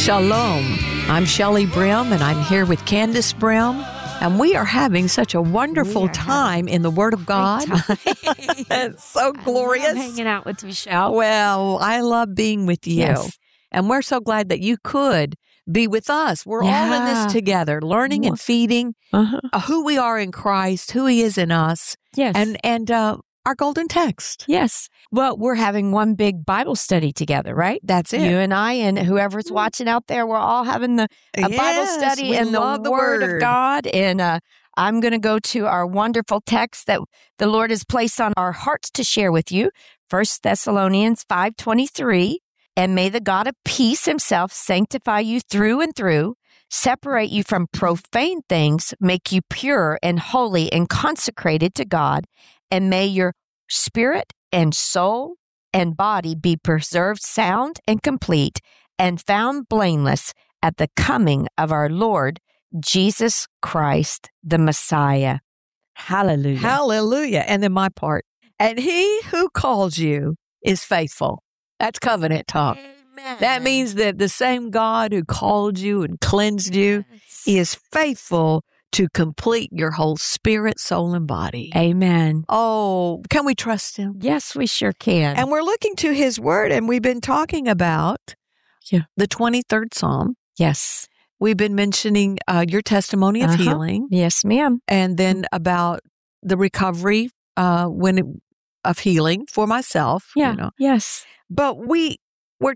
Shalom. I'm Shelley Brim, and I'm here with Candace Brim, and we are having such a wonderful time in the Word of God. It's so glorious. I love hanging out with Michelle. Well, I love being with you. Yes. And we're so glad that you could be with us. We're all in this together, learning and feeding who we are in Christ, who He is in us, Yes. and our golden text. Yes. Well, we're having one big Bible study together, right? That's it. You and I and whoever's watching out there, we're all having a Bible study in the Word of God. And I'm going to go to our wonderful text that the Lord has placed on our hearts to share with you. 1 Thessalonians 5:23. And may the God of peace himself sanctify you through and through, separate you from profane things, make you pure and holy and consecrated to God, and may your spirit and soul and body be preserved sound and complete and found blameless at the coming of our Lord Jesus Christ, the Messiah. Hallelujah. Hallelujah. And then my part. And he who calls you is faithful. That's covenant talk. Amen. That means that the same God who called you and cleansed you is faithful to complete your whole spirit, soul, and body. Amen. Oh, can we trust Him? Yes, we sure can. And we're looking to His Word, and we've been talking about the 23rd Psalm. Yes. We've been mentioning your testimony of healing. Yes, ma'am. And then about the recovery of healing for myself. Yeah. You know. Yes. But we